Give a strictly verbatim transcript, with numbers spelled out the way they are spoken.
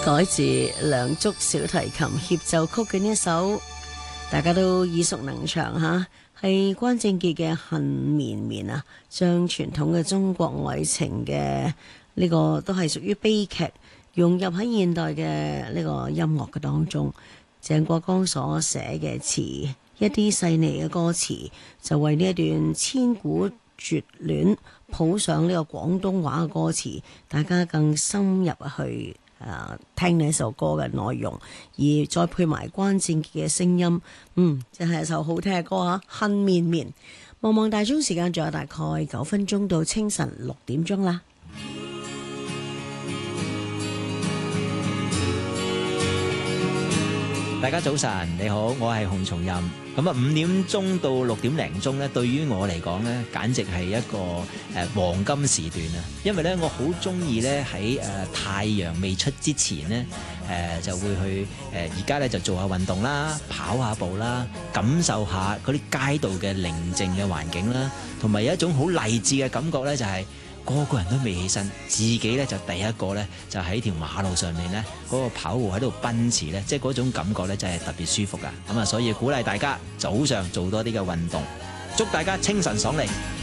改自梁祝小提琴協奏曲嘅呢一首，大家都耳熟能詳吓，係關正傑嘅《恨綿綿》啊，將傳統嘅中國愛情嘅呢個都係屬於悲劇，融入喺現代嘅呢個音樂嘅當中。鄭國江所寫嘅詞，一啲細膩嘅歌詞，就為呢一段千古絕戀譜上呢個廣東話嘅歌詞，大家更深入去誒聽呢首歌嘅內容，而再配埋關正傑嘅聲音，嗯，真係一首好聽嘅歌啊！恨綿綿，望望大鐘時間，仲有大概九分鐘到清晨六點鐘啦。 大家早晨，你好，我係洪松蔭。咁啊，五點鐘到六點零鐘咧，對於我嚟講咧，簡直係一個誒、呃、黃金時段啊！因為咧，我好中意咧喺誒太陽未出之前咧，誒、呃、就會去誒而家咧就做下運動啦，跑下步啦，感受下嗰啲街道嘅寧靜嘅環境啦，同埋有一種好勵志嘅感覺咧，就係、是。個個人都未起身，自己咧就第一個咧就喺條馬路上面咧嗰個跑步喺度奔馳咧，即係嗰種感覺咧真係特別舒服噶。咁啊，所以鼓勵大家早上做多啲嘅運動，祝大家清晨爽利。